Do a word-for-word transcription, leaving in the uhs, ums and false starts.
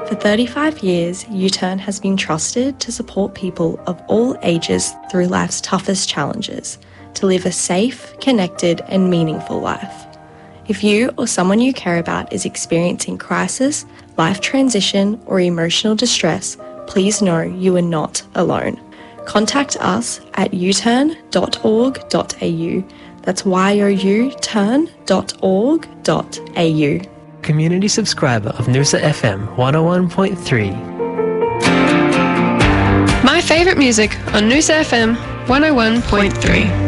For thirty-five years, U-Turn has been trusted to support people of all ages through life's toughest challenges to live a safe, connected and meaningful life. If you or someone you care about is experiencing crisis, life transition or emotional distress, please know you are not alone. Contact us at u turn dot org dot a u. That's y o u turn dot org dot a u. Community subscriber of Noosa F M one oh one point three. My favourite music on Noosa F M one oh one point three.